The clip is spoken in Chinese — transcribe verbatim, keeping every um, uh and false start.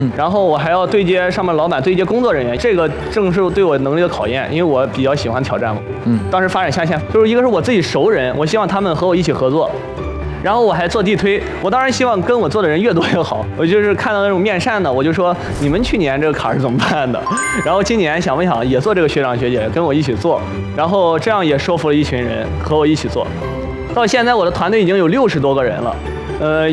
然后我还要对接上面老板，对接工作人员，这个正是对我能力的考验，因为我比较喜欢挑战嘛。嗯，当时发展下线，就是一个是我自己熟人，我希望他们和我一起合作。然后我还做地推，我当然希望跟我做的人越多越好。我就是看到那种面善的，我就说你们去年这个坎是怎么办的？然后今年想不想也做这个学长学姐，跟我一起做？然后这样也说服了一群人和我一起做。到现在我的团队已经有六十多个人了，呃。